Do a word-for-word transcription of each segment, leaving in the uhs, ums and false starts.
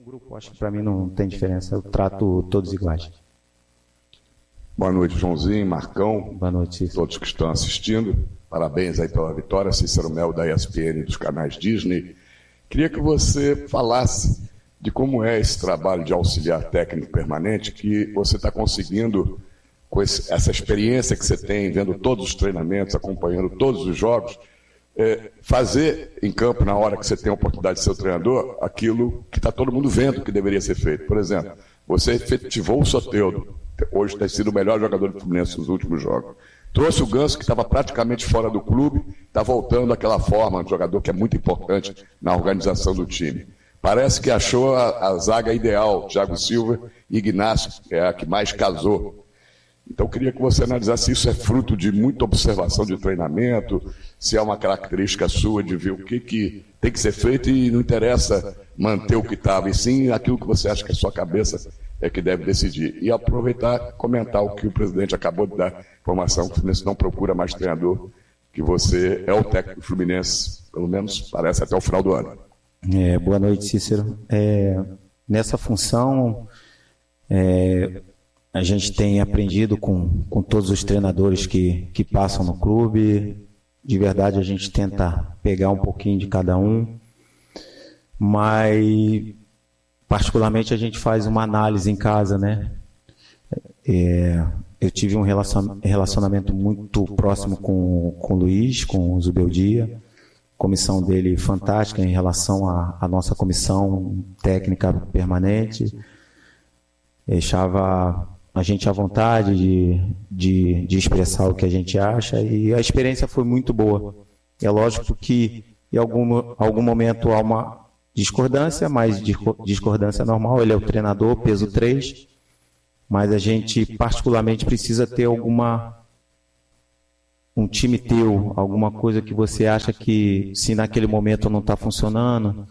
grupo, acho que para mim não tem diferença, eu trato todos iguais. Boa noite, Joãozinho, Marcão. Boa noite, Cícero. Todos que estão assistindo. Parabéns aí pela vitória, Cícero Melo da E S P N dos canais Disney. Queria que você falasse de como é esse trabalho de auxiliar técnico permanente que você está conseguindo, com esse, essa experiência que você tem, vendo todos os treinamentos, acompanhando todos os jogos, é, fazer em campo, na hora que você tem a oportunidade de ser o treinador, aquilo que está todo mundo vendo que deveria ser feito. Por exemplo, você efetivou o Soteldo, hoje tem sido o melhor jogador do Fluminense nos últimos jogos. Trouxe o Ganso, que estava praticamente fora do clube, está voltando àquela forma, um jogador que é muito importante na organização do time. Parece que achou a, a zaga ideal, Thiago Silva e Ignacio, que é a que mais casou. Então, eu queria que você analisasse se isso é fruto de muita observação de treinamento, se é uma característica sua de ver o que, que tem que ser feito e não interessa manter o que estava, e sim aquilo que você acha que a sua cabeça é que deve decidir. E aproveitar e comentar o que o presidente acabou de dar informação, que o Fluminense não procura mais treinador, que você é o técnico do Fluminense, pelo menos parece até o final do ano. É, boa noite, Cícero. É, nessa função, é, a gente tem aprendido com, com todos os treinadores que, que passam no clube. De verdade, a gente tenta pegar um pouquinho de cada um, mas particularmente a gente faz uma análise em casa, né? É, eu tive um relacionamento muito próximo com, com o Luiz, com o Zubeldia, comissão dele fantástica em relação à, à nossa comissão técnica permanente, deixava a gente à vontade de, de, de expressar o que a gente acha, e a experiência foi muito boa. É lógico que em algum, algum momento há uma discordância, mas discordância normal, ele é o treinador, peso três, mas a gente particularmente precisa ter alguma, um time teu, alguma coisa que você acha que se naquele momento não está funcionando,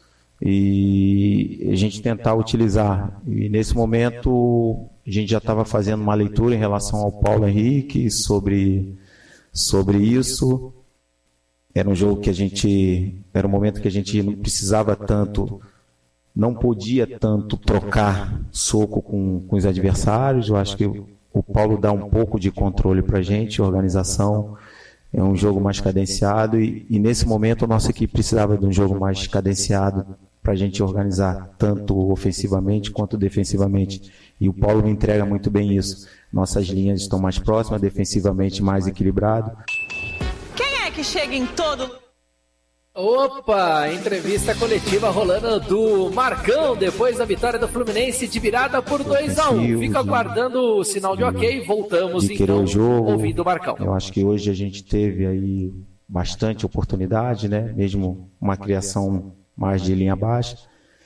e a gente tentar utilizar. E nesse momento a gente já estava fazendo uma leitura em relação ao Paulo Henrique sobre, sobre isso. Era um jogo que a gente, era um momento que a gente não precisava tanto, não podia tanto trocar soco com, com os adversários. Eu acho que o Paulo dá um pouco de controle para a gente, organização, é um jogo mais cadenciado, e, e nesse momento a nossa equipe precisava de um jogo mais cadenciado para a gente organizar tanto ofensivamente quanto defensivamente, e o Paulo me entrega muito bem isso. Nossas linhas estão mais próximas, defensivamente mais equilibrado. Quem é que chega em todo... Opa, entrevista coletiva rolando do Marcão depois da vitória do Fluminense de virada por dois a um. Fica aguardando o sinal de ok, voltamos então o jogo, ouvindo o Marcão. Eu acho que hoje a gente teve aí bastante oportunidade, né? Mesmo uma criação mais de linha baixa.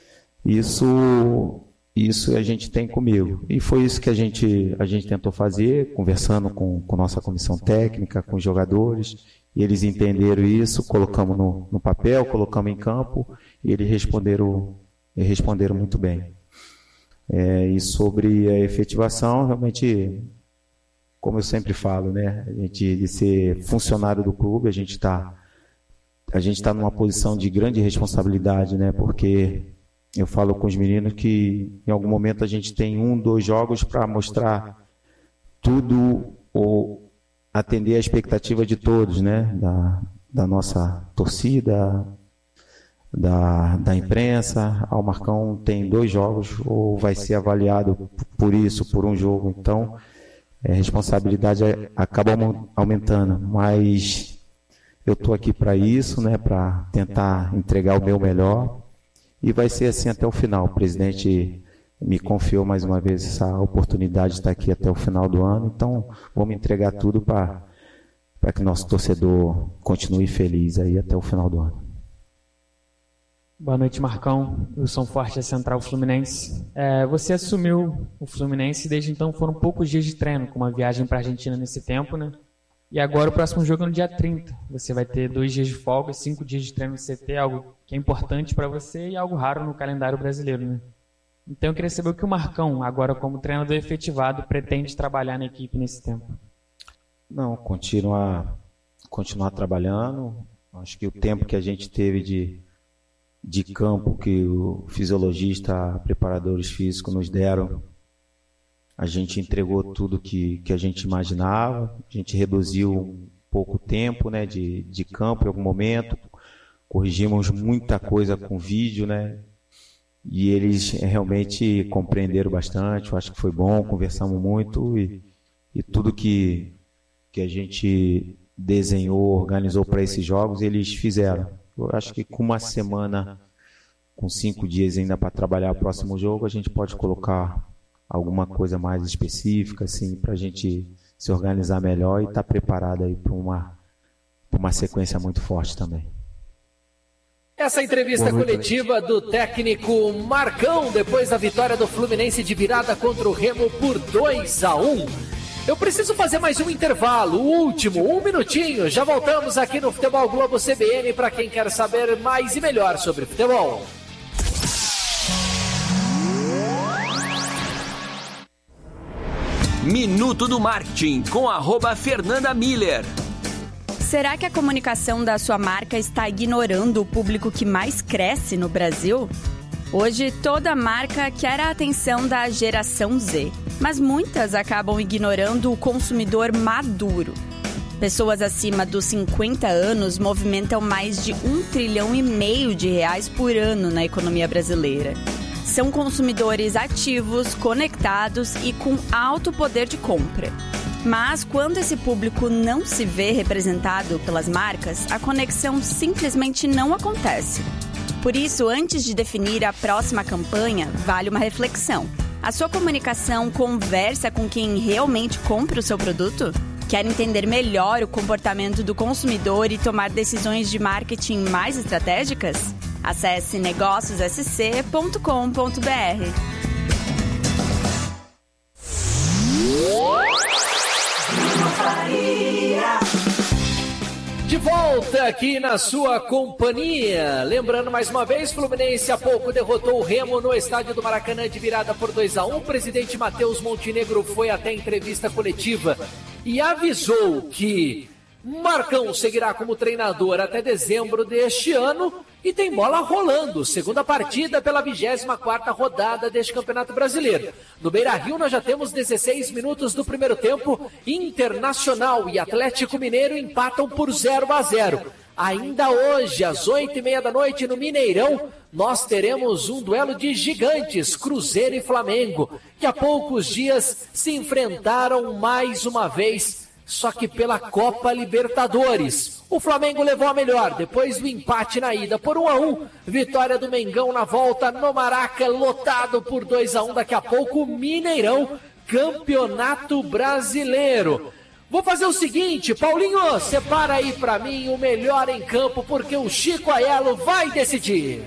Isso, isso a gente tem comigo. E foi isso que a gente, a gente tentou fazer, conversando com, com nossa comissão técnica, com os jogadores. E eles entenderam isso, colocamos no, no papel, colocamos em campo, e eles responderam, eles responderam muito bem. É, e sobre a efetivação, realmente, como eu sempre falo, né, a gente, de ser funcionário do clube, a gente está a gente está numa posição de grande responsabilidade, né, porque eu falo com os meninos que em algum momento a gente tem um, dois jogos para mostrar tudo ou atender a expectativa de todos, né? Da, da nossa torcida, da, da imprensa. O Marcão tem dois jogos, ou vai ser avaliado por isso, por um jogo. Então, a responsabilidade acaba aumentando. Mas eu estou aqui para isso, né? Para tentar entregar o meu melhor. E vai ser assim até o final. O presidente me confiou mais uma vez essa oportunidade de estar aqui até o final do ano, então vamos entregar tudo para para que nosso torcedor continue feliz aí até o final do ano. Boa noite, Marcão. Wilson Forte, é Central Fluminense. É, você assumiu o Fluminense e desde então foram poucos dias de treino, com uma viagem para a Argentina nesse tempo, né? E agora o próximo jogo é no dia trinta. Você vai ter dois dias de folga, cinco dias de treino no C T, algo que é importante para você e algo raro no calendário brasileiro, né? Então eu queria saber o que o Marcão, agora como treinador efetivado, pretende trabalhar na equipe nesse tempo. Não, continuar, continuar trabalhando. Acho que o tempo que a gente teve de, de campo que o fisiologista, preparadores físicos nos deram, a gente entregou tudo que, que a gente imaginava, a gente reduziu um pouco o tempo, né, de, de campo em algum momento, corrigimos muita coisa com vídeo, né, e eles realmente compreenderam bastante, eu acho que foi bom, conversamos muito e, e tudo que, que a gente desenhou, organizou para esses jogos, eles fizeram. Eu acho que com uma semana, com cinco dias ainda para trabalhar o próximo jogo, a gente pode colocar alguma coisa mais específica, assim, para a gente se organizar melhor e estar tá preparado aí para uma, uma sequência muito forte também. Essa entrevista coletiva do técnico Marcão, depois da vitória do Fluminense de virada contra o Remo por dois a um. Eu preciso fazer mais um intervalo, o último, um minutinho. Já voltamos aqui no Futebol Globo C B N para quem quer saber mais e melhor sobre futebol. Minuto do Marketing com arroba Fernanda Miller. Será que a comunicação da sua marca está ignorando o público que mais cresce no Brasil? Hoje, toda marca quer a atenção da geração Z, mas muitas acabam ignorando o consumidor maduro. Pessoas acima dos cinquenta anos movimentam mais de um trilhão e meio de reais por ano na economia brasileira. São consumidores ativos, conectados e com alto poder de compra. Mas quando esse público não se vê representado pelas marcas, a conexão simplesmente não acontece. Por isso, antes de definir a próxima campanha, vale uma reflexão. A sua comunicação conversa com quem realmente compra o seu produto? Quer entender melhor o comportamento do consumidor e tomar decisões de marketing mais estratégicas? Acesse negócios s c ponto com ponto b r. De volta aqui na sua companhia. Lembrando mais uma vez, Fluminense há pouco derrotou o Remo no estádio do Maracanã de virada por dois a um. O presidente Matheus Montenegro foi até a entrevista coletiva e avisou que Marcão seguirá como treinador até dezembro deste ano e tem bola rolando. Segunda partida pela vigésima quarta rodada deste Campeonato Brasileiro. No Beira-Rio nós já temos dezesseis minutos do primeiro tempo. Internacional e Atlético Mineiro empatam por zero a zero. Ainda hoje, às oito e meia da noite, no Mineirão, nós teremos um duelo de gigantes, Cruzeiro e Flamengo, que há poucos dias se enfrentaram mais uma vez, só que pela Copa Libertadores. O Flamengo levou a melhor, depois do empate na ida por um a um. Vitória do Mengão na volta no Maraca, lotado por dois a um. Daqui a pouco, Mineirão, Campeonato Brasileiro. Vou fazer o seguinte, Paulinho, separa aí pra mim o melhor em campo, porque o Chico Aiello vai decidir.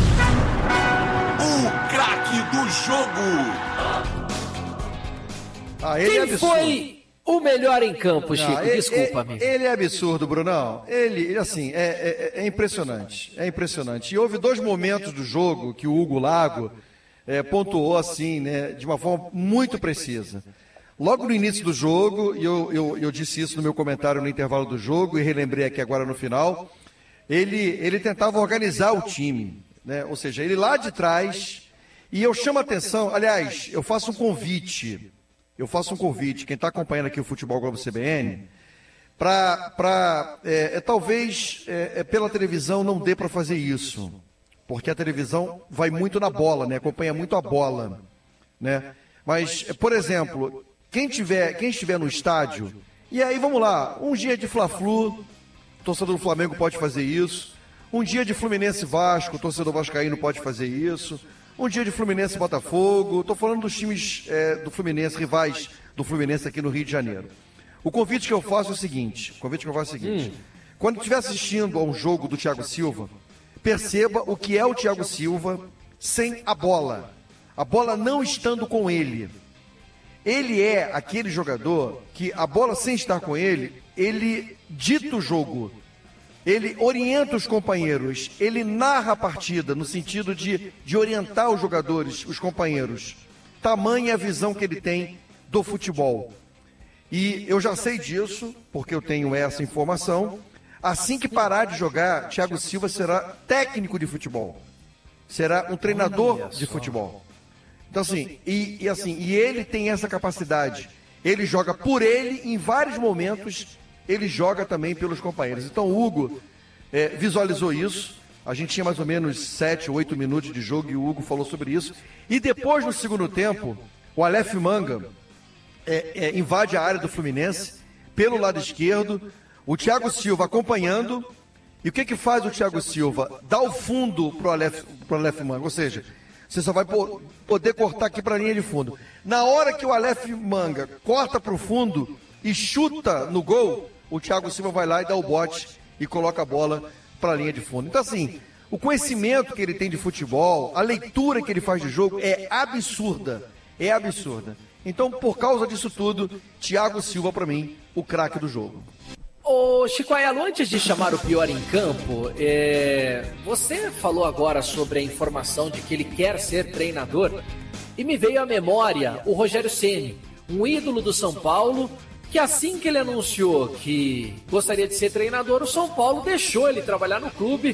O craque do jogo. Ah, ele Quem é absurdo. foi o melhor em campo, Chico? Não, ele, Desculpa, ele, amigo. ele é absurdo, Brunão. Ele, assim, é, é, é impressionante. É impressionante. E houve dois momentos do jogo que o Hugo Lago é, pontuou assim, né, de uma forma muito precisa. Logo no início do jogo, e eu, eu, eu disse isso no meu comentário no intervalo do jogo, e relembrei aqui agora no final, ele, ele tentava organizar o time, né? Ou seja, ele lá de trás, e eu chamo a atenção, aliás, eu faço um convite, eu faço um convite, quem está acompanhando aqui o Futebol Globo C B N, para, é, é, talvez é, é, pela televisão não dê para fazer isso, porque a televisão vai muito na bola, né? Acompanha muito a bola, né? Mas, por exemplo, quem, tiver, quem estiver no estádio, e aí vamos lá, um dia de Fla-Flu, o torcedor do Flamengo pode fazer isso, um dia de Fluminense Vasco, o torcedor vascaíno pode fazer isso, um dia de Fluminense Botafogo, estou falando dos times é, do Fluminense, rivais do Fluminense aqui no Rio de Janeiro. O convite que eu faço é o seguinte, o convite que eu faço é o seguinte, hum. quando estiver assistindo a um jogo do Thiago Silva, perceba o que é o Thiago Silva sem a bola, a bola não estando com ele. Ele é aquele jogador que a bola sem estar com ele, ele dita o jogo, ele orienta os companheiros, ele narra a partida no sentido de, de orientar os jogadores, os companheiros. Tamanha a visão que ele tem do futebol. E eu já sei disso, porque eu tenho essa informação. Assim que parar de jogar, Thiago Silva será técnico de futebol. Será um treinador de futebol. Então, assim, e, e assim, e ele tem essa capacidade. Ele joga por ele, em vários momentos, ele joga também pelos companheiros. Então, o Hugo é, visualizou isso. A gente tinha mais ou menos sete, oito minutos de jogo e o Hugo falou sobre isso. E depois, no segundo tempo, o Aleph Manga é, é, invade a área do Fluminense, pelo lado esquerdo, o Thiago Silva acompanhando. E o que que faz o Thiago Silva? Dá o fundo pro Aleph, pro Aleph Manga, ou seja, você só vai po- poder cortar aqui para a linha de fundo. Na hora que o Aleph Manga corta para o fundo e chuta no gol, o Thiago Silva vai lá e dá o bote e coloca a bola para a linha de fundo. Então, assim, o conhecimento que ele tem de futebol, a leitura que ele faz de jogo é absurda. É absurda. Então, por causa disso tudo, Thiago Silva, para mim, o craque do jogo. Ô, Chico Ayala, antes de chamar o pior em campo, é... você falou agora sobre a informação de que ele quer ser treinador e me veio à memória o Rogério Ceni, um ídolo do São Paulo, que assim que ele anunciou que gostaria de ser treinador, o São Paulo deixou ele trabalhar no clube,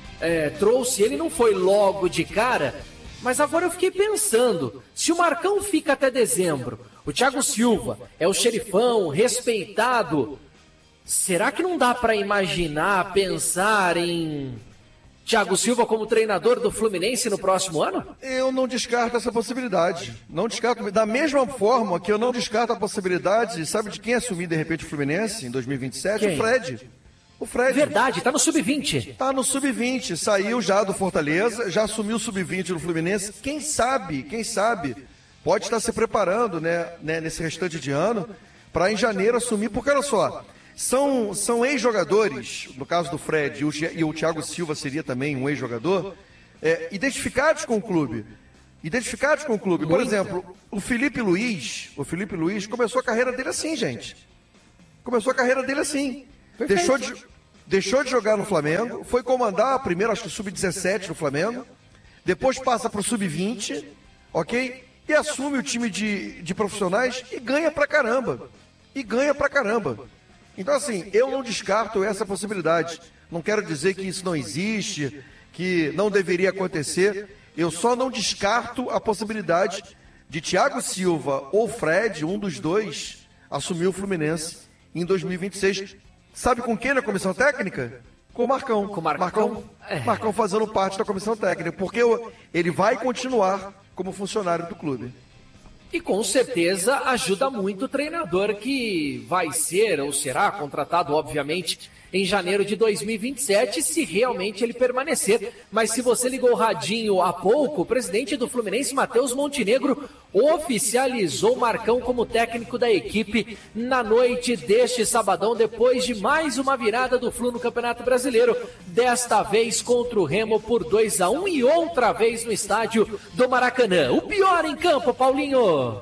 é, trouxe ele, não foi logo de cara, mas agora eu fiquei pensando, se o Marcão fica até dezembro, o Thiago Silva é o xerifão, respeitado, será que não dá para imaginar, pensar em Thiago Silva como treinador do Fluminense no próximo ano? Eu não descarto essa possibilidade. Não descarto. Da mesma forma que eu não descarto a possibilidade, sabe de quem assumir de repente o Fluminense em dois mil e vinte e sete? Quem? O Fred. O Fred. Verdade, tá no sub vinte. Tá no sub vinte, saiu já do Fortaleza, já assumiu o sub vinte do Fluminense. Quem sabe, quem sabe, pode estar se preparando, né, né nesse restante de ano, para em janeiro assumir, porque olha só, são, são ex-jogadores, no caso do Fred, e o, e o Thiago Silva seria também um ex-jogador, é, identificados com o clube. Identificados com o clube. Por exemplo, o Felipe Luiz, o Felipe Luiz começou a carreira dele assim, gente. Começou a carreira dele assim. Deixou de, deixou de jogar no Flamengo, foi comandar a primeira, acho que sub dezessete no Flamengo, depois passa para o sub vinte, ok? E assume o time de, de profissionais e ganha pra caramba. E ganha pra caramba. Então, assim, eu não descarto essa possibilidade. Não quero dizer que isso não existe, que não deveria acontecer. Eu só não descarto a possibilidade de Thiago Silva ou Fred, um dos dois, assumir o Fluminense em dois mil e vinte e seis. Sabe com quem na comissão técnica? Com o Marcão. Com o Marcão? Marcão, É. Marcão fazendo parte da comissão técnica, porque ele vai continuar como funcionário do clube. E com certeza ajuda muito o treinador que vai ser ou será contratado, obviamente, em janeiro de dois mil e vinte e sete, se realmente ele permanecer. Mas se você ligou o radinho há pouco, o presidente do Fluminense, Matheus Montenegro, oficializou o Marcão como técnico da equipe na noite deste sabadão, depois de mais uma virada do Flu no Campeonato Brasileiro, desta vez contra o Remo por dois a um e outra vez no estádio do Maracanã. O pior em campo, Paulinho!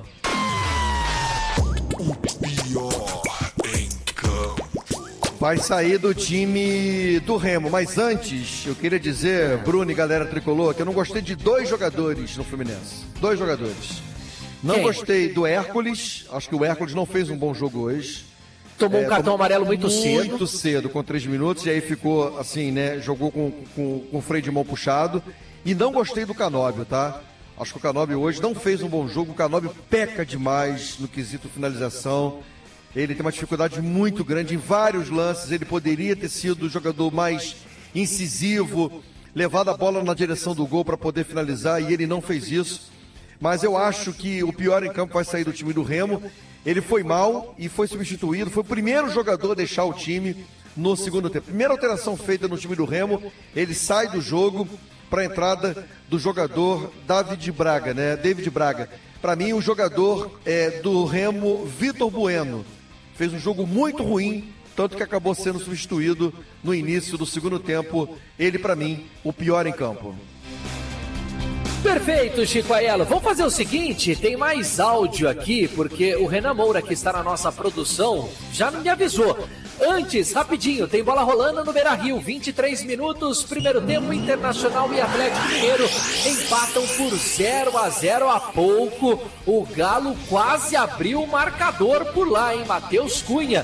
Vai sair do time do Remo, mas antes eu queria dizer, Bruno e galera tricolor, que eu não gostei de dois jogadores no Fluminense. Dois jogadores. Não Quem? gostei do Hércules, acho que o Hércules não fez um bom jogo hoje. Tomou um É, cartão tomou amarelo muito, cedo. Muito cedo, com três minutos, e aí ficou assim, né? Jogou com, com, com o freio de mão puxado. E não gostei do Canóbio, tá? Acho que o Canóbio hoje não fez um bom jogo. O Canóbio peca demais no quesito finalização. Ele tem uma dificuldade muito grande em vários lances. Ele poderia ter sido o jogador mais incisivo, levado a bola na direção do gol para poder finalizar, e ele não fez isso. Mas eu acho que o pior em campo vai sair do time do Remo. Ele foi mal e foi substituído. Foi o primeiro jogador a deixar o time no segundo tempo. Primeira alteração feita no time do Remo, ele sai do jogo para a entrada do jogador David Braga, né? David Braga. Para mim, o jogador é, do Remo, Vitor Bueno. Fez um jogo muito ruim, tanto que acabou sendo substituído no início do segundo tempo. Ele, para mim, o pior em campo. Perfeito, Chico Ayala. Vamos fazer o seguinte, tem mais áudio aqui, porque o Renan Moura, que está na nossa produção, já me avisou. Antes, rapidinho, tem bola rolando no Beira-Rio, vinte e três minutos, primeiro tempo, Internacional e Atlético Mineiro empatam por zero a zero há pouco. O Galo quase abriu o marcador por lá, hein? Matheus Cunha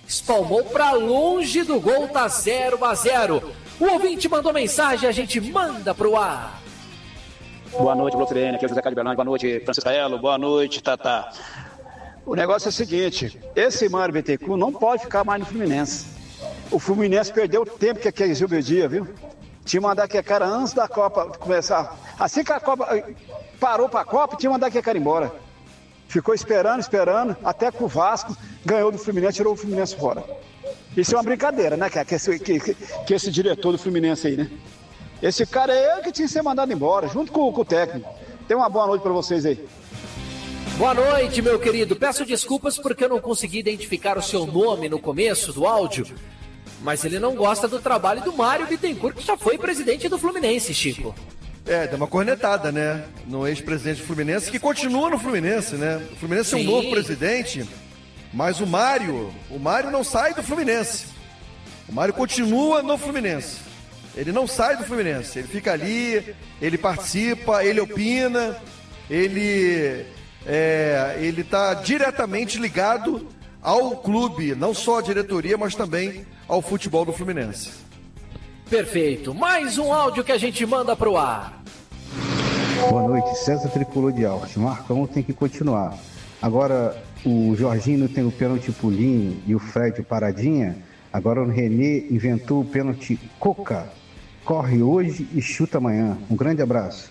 espalmou para longe do gol, tá zero a zero. O ouvinte mandou mensagem, a gente manda pro ar. Boa noite, Bloco F M, aqui é o José Carlos de Berlândia. Boa noite, Francisco Aelo. Boa noite, Tata. O negócio é o seguinte, esse Mário Bittencourt não pode ficar mais no Fluminense. O Fluminense perdeu o tempo que aquele Gilberdia, viu? Tinha que mandar aquele cara antes da Copa começar. Assim que a Copa parou para a Copa, tinha que mandar aquele cara embora. Ficou esperando, esperando, até que o Vasco ganhou do Fluminense, tirou o Fluminense fora. Isso é uma brincadeira, né? Que, que, esse, que, que esse diretor do Fluminense aí, né? Esse cara é ele que tinha que ser mandado embora, junto com, com o técnico. Tenha uma boa noite para vocês aí. Boa noite, meu querido. Peço desculpas porque eu não consegui identificar o seu nome no começo do áudio, mas ele não gosta do trabalho do Mário Bittencourt, que já foi presidente do Fluminense, Chico. É, deu uma cornetada, né? No ex-presidente do Fluminense, que continua no Fluminense, né? O Fluminense Sim. é um novo presidente, mas o Mário, o Mário não sai do Fluminense. O Mário continua no Fluminense. Ele não sai do Fluminense. Ele fica ali, ele participa, ele opina, ele é, ele está diretamente ligado ao clube, não só à diretoria, mas também ao futebol do Fluminense. Perfeito. Mais um áudio que a gente manda pro ar. Boa noite, César Tricolor de Alves. Marcão tem que continuar. Agora, o Jorginho tem o pênalti pulinho e o Fred paradinha. Agora o Renê inventou o pênalti Coca. Corre hoje e chuta amanhã. Um grande abraço.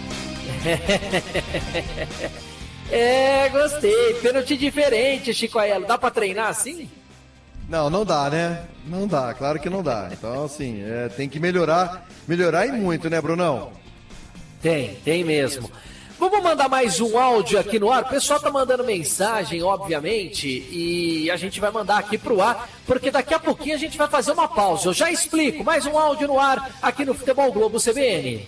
É, gostei. Pênalti diferente, Chico Aelo. Dá pra treinar assim? Não, não dá, né? Não dá, claro que não dá. Então, assim, é, tem que melhorar, melhorar e muito, né, Brunão? Tem, tem mesmo. Vamos mandar mais um áudio aqui no ar. O pessoal tá mandando mensagem, obviamente, e a gente vai mandar aqui pro ar, porque daqui a pouquinho a gente vai fazer uma pausa. Eu já explico. Mais um áudio no ar aqui no Futebol Globo C B N.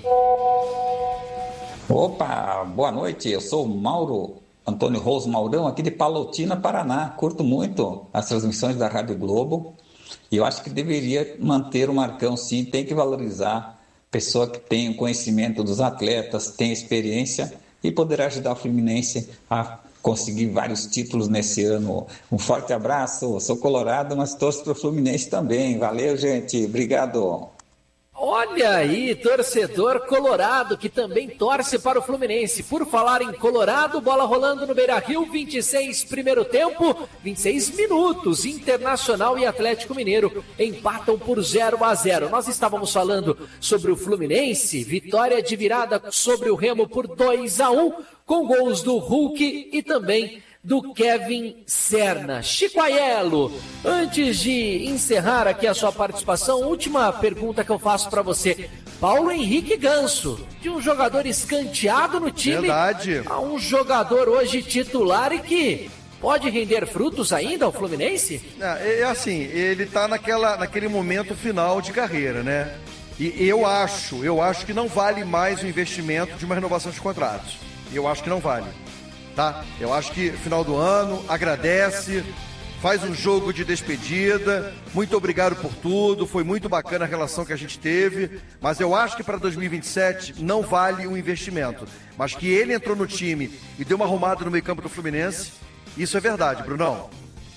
Opa, boa noite. Eu sou o Mauro Antônio Rose Maurão, aqui de Palotina, Paraná. Curto muito as transmissões da Rádio Globo e eu acho que deveria manter o Marcão, sim. Tem que valorizar pessoa que tem o conhecimento dos atletas, tem experiência e poderá ajudar o Fluminense a conseguir vários títulos nesse ano. Um forte abraço. Sou colorado, mas torço para o Fluminense também. Valeu, gente. Obrigado. Olha aí, torcedor colorado que também torce para o Fluminense. Por falar em Colorado, bola rolando no Beira-Rio, vinte e seis primeiro tempo, vinte e seis minutos. Internacional e Atlético Mineiro empatam por zero a zero. Nós estávamos falando sobre o Fluminense, vitória de virada sobre o Remo por dois a um, com gols do Hulk e também do Kevin Serna. Chico Aelo, antes de encerrar aqui a sua participação, última pergunta que eu faço para você. Paulo Henrique Ganso, de um jogador escanteado no time, Verdade. a um jogador hoje titular e que pode render frutos ainda ao Fluminense? É, é assim, ele tá naquela, naquele momento final de carreira, né? E eu acho, eu acho que não vale mais o investimento de uma renovação de contratos. Eu acho que não vale. Tá? Eu acho que final do ano, agradece, faz um jogo de despedida, muito obrigado por tudo, foi muito bacana a relação que a gente teve, mas eu acho que para dois mil e vinte e sete não vale o investimento, mas que ele entrou no time e deu uma arrumada no meio campo do Fluminense, isso é verdade, Brunão.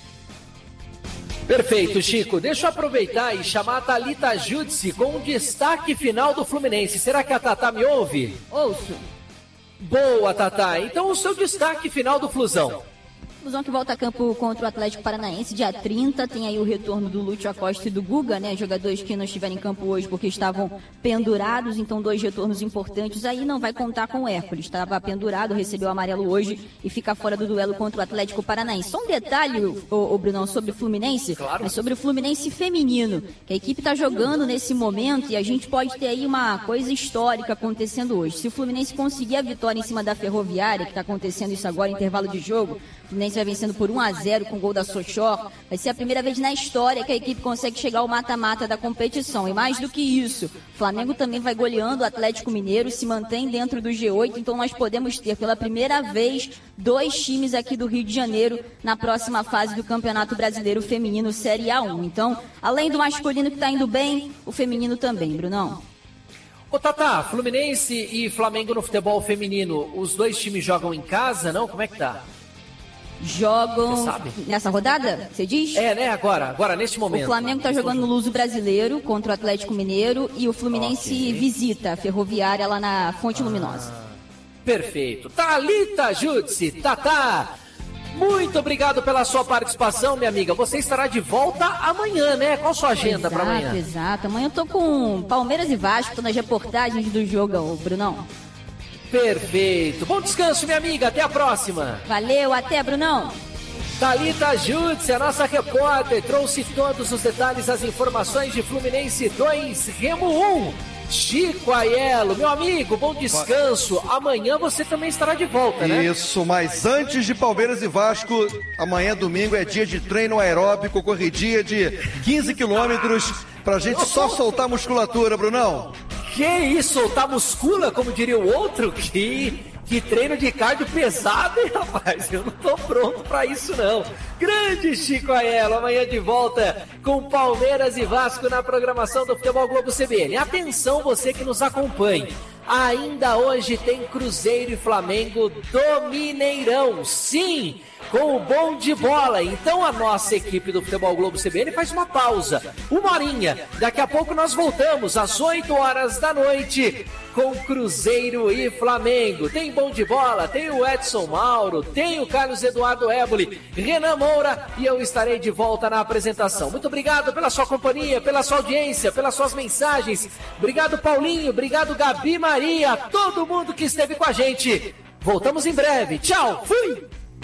Perfeito, Chico. Deixa eu aproveitar e chamar a Thalita Júdice com um destaque final do Fluminense. Será que a Tatá me ouve? Ouço. Boa, Tatá. Então o seu destaque final do Flusão. Flusão que volta a campo contra o Atlético Paranaense, dia trinta, tem aí o retorno do Lúcio Acosta e do Guga, né? Jogadores que não estiveram em campo hoje porque estavam pendurados, então dois retornos importantes. Aí não vai contar com o Hércules, estava pendurado, recebeu o amarelo hoje e fica fora do duelo contra o Atlético Paranaense. Só um detalhe, o, o Brunão, sobre o Fluminense, claro. Mas sobre o Fluminense feminino, que a equipe está jogando nesse momento e a gente pode ter aí uma coisa histórica acontecendo hoje. Se o Fluminense conseguir a vitória em cima da Ferroviária, que está acontecendo isso agora, intervalo de jogo, o Fluminense vai vencendo por um a zero com o gol da Sochó. Vai ser a primeira vez na história que a equipe consegue chegar ao mata-mata da competição. E mais do que isso, o Flamengo também vai goleando o Atlético Mineiro, se mantém dentro do G oito. Então nós podemos ter pela primeira vez dois times aqui do Rio de Janeiro na próxima fase do Campeonato Brasileiro Feminino Série A um. Então, além do masculino que está indo bem, o feminino também, Brunão. Ô Tatá, Fluminense e Flamengo no futebol feminino, os dois times jogam em casa, não? Como é que tá? jogam nessa rodada, você diz? É, né? Agora, agora neste momento. O Flamengo está jogando no Luso Brasileiro contra o Atlético Mineiro e o Fluminense okay. visita a Ferroviária lá na Fonte ah, Luminosa. Perfeito. Thalita Júdice, Tatá, muito obrigado pela sua participação, minha amiga. Você estará de volta amanhã, né? Qual a sua agenda para amanhã? Exato, exato. Amanhã eu tô com Palmeiras e Vasco nas reportagens do jogo, Brunão. Perfeito. Bom descanso, minha amiga. Até a próxima. Valeu, até, Brunão. Thalita Júdice, a nossa repórter, trouxe todos os detalhes, as informações de Fluminense dois, Remo um. Chico Aiello, meu amigo, bom descanso. Amanhã você também estará de volta, né? Isso, mas antes de Palmeiras e Vasco, amanhã domingo é dia de treino aeróbico, corridinha de quinze quilômetros, pra gente só soltar a musculatura, Brunão. Que isso, soltar muscula, como diria o outro? Que, que treino de cardio pesado, hein, rapaz? Eu não tô pronto pra isso, não. Grande Chico Aiello, amanhã de volta com Palmeiras e Vasco na programação do Futebol Globo C B N. Atenção, você que nos acompanha. Ainda hoje tem Cruzeiro e Flamengo do Mineirão. Sim, com o bom de bola. Então a nossa equipe do Futebol Globo C B N faz uma pausa, uma horinha. Daqui a pouco nós voltamos às oito horas da noite com Cruzeiro e Flamengo. Tem bom de bola, tem o Edson Mauro, tem o Carlos Eduardo Éboli, Renan Moura e eu estarei de volta na apresentação. Muito obrigado pela sua companhia, pela sua audiência, pelas suas mensagens. Obrigado, Paulinho, obrigado, Gabi Maria, todo mundo que esteve com a gente. Voltamos em breve. Tchau, fui!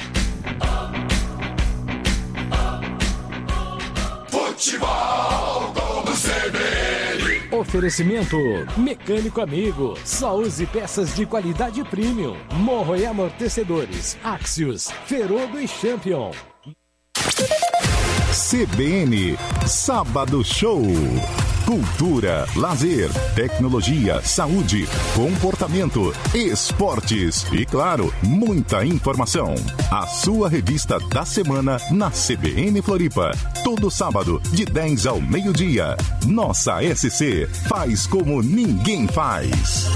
Futebol Globo C B N. Oferecimento Mecânico Amigo. Só use peças de qualidade premium. Morro e amortecedores. Axios, Ferodo e Champion. C B N Sábado Show. Cultura, lazer, tecnologia, saúde, comportamento, esportes e, claro, muita informação. A sua revista da semana na C B N Floripa. Todo sábado, de dez ao meio-dia. Nossa S C faz como ninguém faz.